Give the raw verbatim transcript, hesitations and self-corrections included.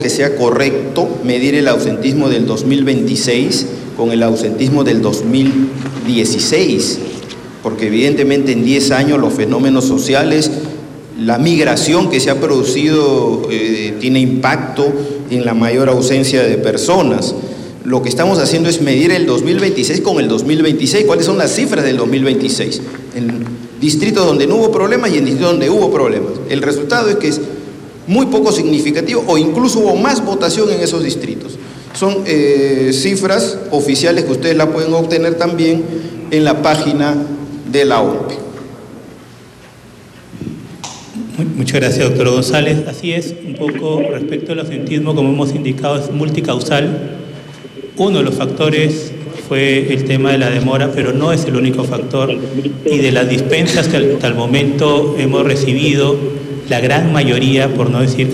que sea correcto medir el ausentismo del dos mil veintiséis con el ausentismo del dos mil dieciséis, porque evidentemente en diez años los fenómenos sociales, la migración que se ha producido eh, tiene impacto en la mayor ausencia de personas. Lo que estamos haciendo es medir el dos mil veintiséis con el dos mil veintiséis. ¿Cuáles son las cifras del dos mil veintiséis? En distritos donde no hubo problemas y en distritos donde hubo problemas. El resultado es que es muy poco significativo o incluso hubo más votación en esos distritos. Son eh, cifras oficiales que ustedes la pueden obtener también en la página de la O M P E. Muchas gracias, doctor González. Así es, un poco respecto al ausentismo, como hemos indicado, es multicausal. Uno de los factores fue el tema de la demora, pero no es el único factor. Y de las dispensas que hasta el momento hemos recibido, la gran mayoría, por no decir